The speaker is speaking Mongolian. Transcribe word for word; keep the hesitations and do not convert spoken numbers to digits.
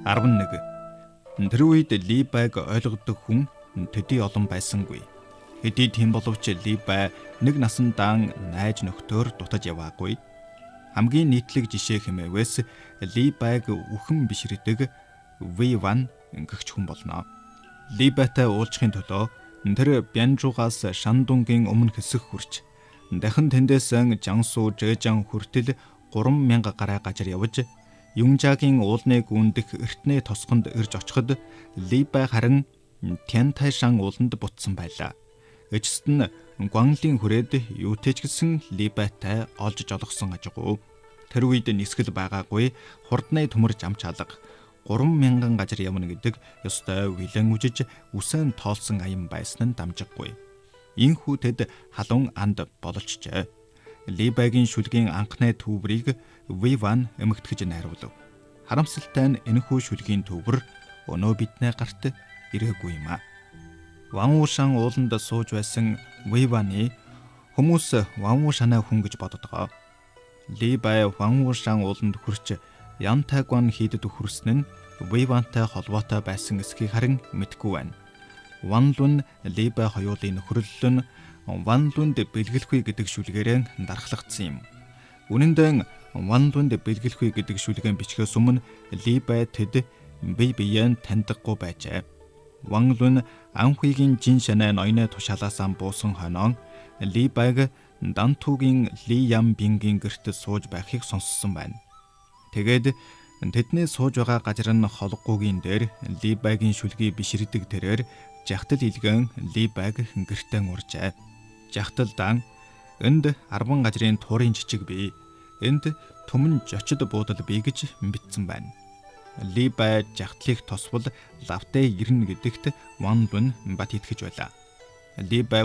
арван нэг. Тэр үед Либайг ойлгодог хүн төдий олон байсангүй. Хэдий тийм боловч Либай нэг насандаан найз нөхдөөр дутаж яваагүй. Хамгийн нийтлэг жишээ хэмээвээс Либайг үхэн биширдэг Виван гэгч хүн болно. Либайтай уулзахын төлөө тэр Бянжуугаас Шандунгийн өмнө хэсэг хүрч дахин тэндээсэн Жансуу Жэжан хүртэл гурван мянга гаруй газар явж Юнжагийн уулны гүндэх эртний тосгонд ирж очиход Либай харин Тянтайшан ууланд бутсан байлаа. Эцэст нь Гуанлийн хүрээд юутэйч гэсэн Либайтай олж жолгосон ажгүй. Тэр үед нисгэл байгаагүй хурдны төмөр жамч алга гурван мянган газар явна гэдэг ёстой вилэн үжиж үсэн тоолсон аян байсан нь дамжиггүй. Инхүү тэд халуун анд бололчжээ. Либайгийн шүлгийн анхны төвбрийг Виван эмэгтгэж найруулв. Харамсалтай нь энэхүү шүлгийн төвбөр өнөө биднээ гарт ирээгүй юм а. Ванвушан ууланд сууж байсан Виваны хүмүүс Ванвушанаа хүн гэж боддог. Либай Ванвушан ууланд хүрч Янтайгуан хийдэд хүрсэн нь Вивантай холбоотой байсан эсхийг харин мэдгүй байна. Ванлун Либай хоёулын нөхөрлөл нь Ванлунд бэлгэлгүй гэдэг шүлгээрээ дархлагдсан юм. Үнэн дээр Ванлунд бэлгэлгүй гэдэг шүлгэн бичгээс өмнө Либай тэд бие биеэн таньдаггүй байжээ. Ванлун анхуйгийн жин шанаа ноёны тушаалаасаа буусан хоноо Либайг Дантугийн Ли Ямбингийн гэрт сууж байхыг сонссон байна. Тэгээд тэдний сууж байгаа газар нь холгоогийн дээр Либайгийн шүлгийг биширдэг тэрээр жахтал илгэн Либайг гэртээ уржээ. Жахтал дан энд арван газрын туурын жижиг бий. Энд түмэн жочид буудал бий гэж бичсэн байна. Либай жахтлыг тосвол лавтай ирнэ гэдэгт Ванлун бат итгэж байлаа. Либай